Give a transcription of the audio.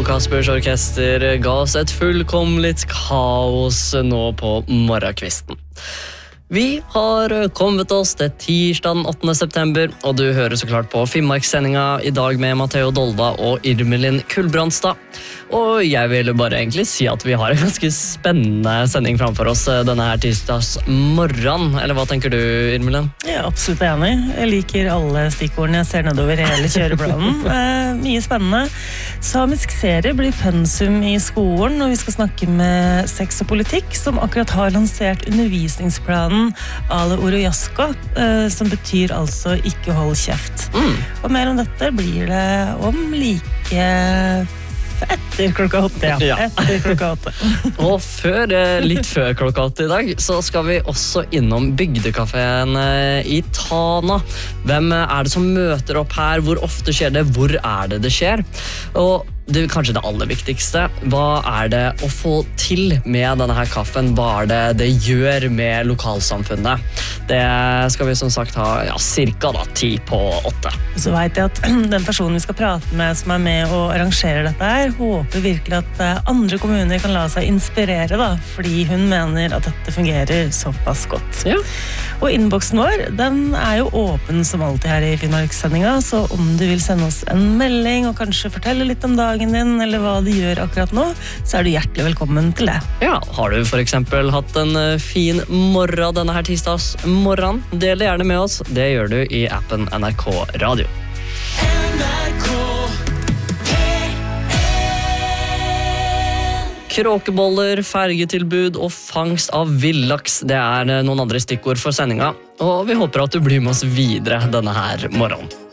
Kaspers Orkester ga oss et fullkomligt kaos nå på morgenkvisten. Vi har kommet oss til tirsdag den 8. september, og du hører så klart på Finnmarkssendinga I dag med Matteo Dolda og Irmelin Kullbrandstad. Og jeg vil bare egentlig si at vi har en ganske spennende sending framfor oss denne her tirsdags morgen. Eller hva tenker du, Irmelin? Jeg absolutt enig. Jeg liker alle stikkordene jeg ser nedover hele kjøreplanen. Mye spennende. Samisk serie blir pensum I skolen, og vi skal snakke med sex og politikk, som akkurat har lansert undervisningsplanen Ale Orojaska, som betyr altså ikke hold kjeft. Og mer om dette blir det om like etter klokka 8, ja. Etter klokka 8. Og litt før klokka 8 I dag, så skal vi også innom bygdekaféen I Tana. Hvem det som møter opp her? Hvor ofte skjer det? Hvor det skjer? Og det kanskje det aller viktigste. Hva det å få til med denne her kaffen? Hva det gjør med lokalsamfunnet? Det skal vi som sagt ha cirka 10 på 8. Så vet jeg at den personen vi skal prate med som med og arrangerer dette her, håper virkelig at andre kommuner kan la seg inspirere da, fordi hun mener at dette fungerer såpass godt. Ja. Og innboksen vår, den jo åpen som alltid her I Finnmarkssendinga, så om du vil sende oss en melding og kanskje fortelle litt om dagen din, eller hva du gjør akkurat nå, så du hjertelig velkommen til det. Ja, har du for eksempel hatt en fin morgen denne her tirsdags morgen? Del det gjerne med oss. Det gjør du I appen NRK Radio. Kråkeboller, fergetilbud og fangst av villaks, det noen andre stikkord for sendinga, og vi håper at du blir med oss videre denne her morgenen.